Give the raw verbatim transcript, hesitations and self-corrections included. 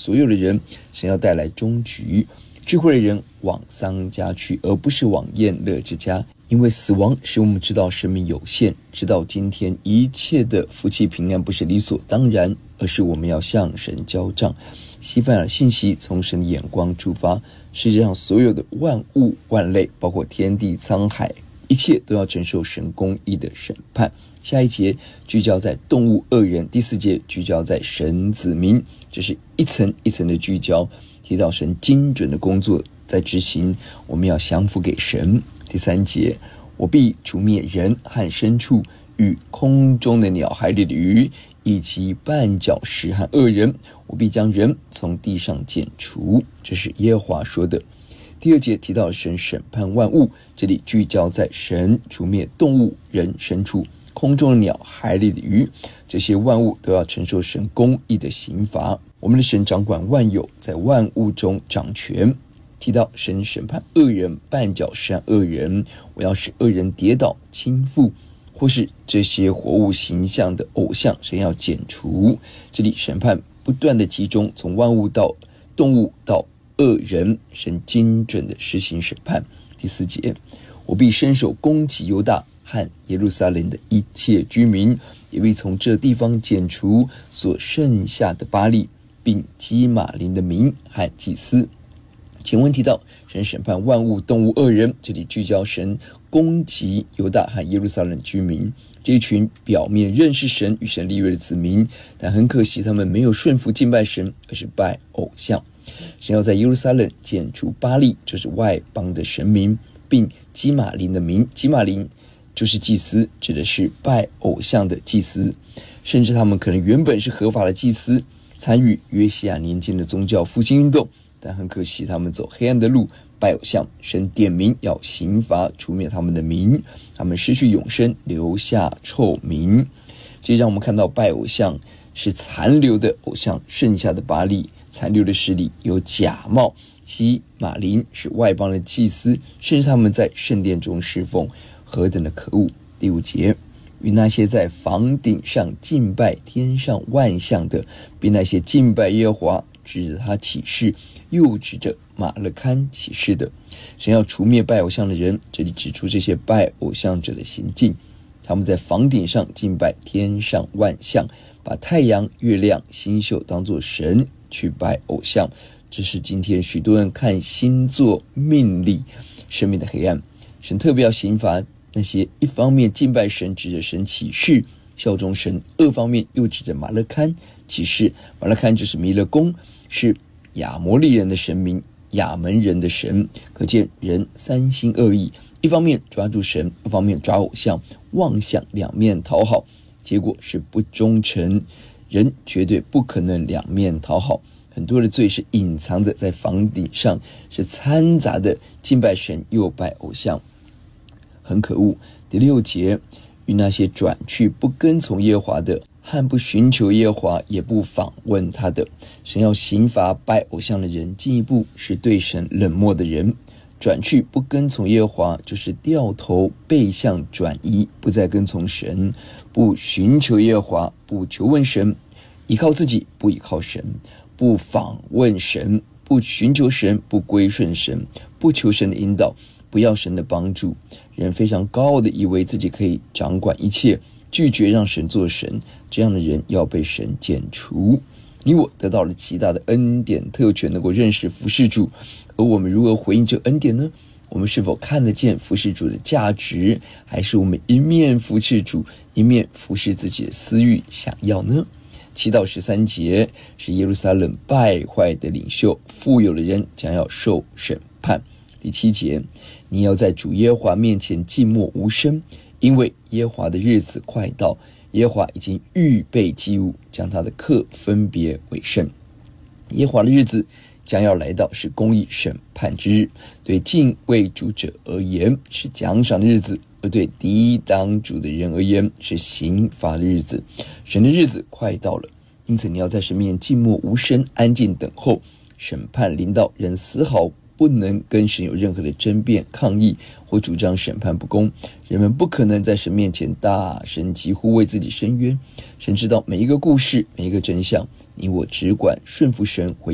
所有的人，神要带来终局。智慧的人往丧家去，而不是往宴乐之家，因为死亡使我们知道生命有限，知道今天一切的福气平安不是理所当然，而是我们要向神交账。西番尔信息从神的眼光出发，世界上所有的万物万类，包括天地沧海，一切都要承受神公义的审判。下一节聚焦在动物恶人，第四节聚焦在神子民，这是一层一层的聚焦，提到神精准的工作在执行，我们要降服给神。第三节，我必除灭人和牲畜，与空中的鸟、海里的鱼，以及绊脚石和恶人，我必将人从地上剪除，这是耶和华说的。第二节提到神审判万物，这里聚焦在神除灭动物、人、牲畜、空中的鸟、海里的鱼，这些万物都要承受神公义的刑罚。我们的神掌管万有，在万物中掌权。提到神审判恶人、绊脚石和恶人，我要使恶人跌倒倾覆，或是这些活物形象的偶像，神要剪除。这里审判不断的集中，从万物到动物到恶人，神精准的施行审判。第四节，我必伸手攻击犹大和耶路撒冷的一切居民，也必从这地方剪除所剩下的巴力，并基马林的民和祭司。前文提到神审判万物动物恶人，这里聚焦神攻击犹大和耶路撒冷居民，这一群表面认识神与神立约的子民，但很可惜他们没有顺服敬拜神，而是拜偶像。神要在耶路撒冷剪除巴力，就是外邦的神明，并基马林的民，基马林就是祭司，指的是拜偶像的祭司，甚至他们可能原本是合法的祭司，参与约西亚年间的宗教复兴运动，但很可惜他们走黑暗的路，拜偶像。神点名要刑罚除灭他们的民，他们失去永生，留下臭名。这让我们看到拜偶像是残留的偶像，剩下的巴力残留的势力有假冒，基马林是外邦的祭司，甚至他们在圣殿中侍奉，何等的可恶。第五节，与那些在房顶上敬拜天上万象的，并那些敬拜耶和华指着他起誓，又指着马勒堪起誓的。神要除灭拜偶像的人，这里指出这些拜偶像者的行径。他们在房顶上敬拜天上万象，把太阳、月亮、星宿当作神去拜偶像，这是今天许多人看星座命理生命的黑暗。神特别要刑罚那些一方面敬拜神，指着神起誓效忠神，二方面又指着马勒堪起誓。马勒堪就是弥勒公，是亚摩利人的神明，亚门人的神。可见人三心二意，一方面抓住神，一方面抓偶像，妄想两面讨好，结果是不忠诚。人绝对不可能两面讨好，很多的罪是隐藏的，在房顶上是掺杂的敬拜神又拜偶像，很可恶。第六节，与那些转去不跟从耶和华的，和不寻求耶和华也不访问他的，神要刑罚拜偶像的人，进一步是对神冷漠的人。转去不跟从耶和华，就是掉头背向转移，不再跟从神，不寻求耶和华，不求问神，依靠自己，不依靠神，不访问神，不寻求神，不归顺神，不求神的引导，不要神的帮助。人非常高傲的以为自己可以掌管一切，拒绝让神做神，这样的人要被神剪除。你我得到了极大的恩典特权，能够认识服事主，而我们如何回应这恩典呢？我们是否看得见服事主的价值，还是我们一面服事主，一面服事自己的私欲想要呢？七到十三节是耶路撒冷败坏的领袖，富有的人将要受审判。第七节，你要在主耶和华面前静默无声，因为耶和华的日子快到，耶和华已经预备祭物，将他的客分别为圣。耶和华的日子将要来到，是公义审判之日，对敬畏主者而言是奖赏的日子，而对抵挡主的人而言是刑罚的日子。神的日子快到了，因此你要在神面前静默无声，安静等候审判临到。人丝毫不能跟神有任何的争辩、抗议或主张审判不公。人们不可能在神面前大声疾呼，为自己伸冤。神知道每一个故事，每一个真相，你我只管顺服神，回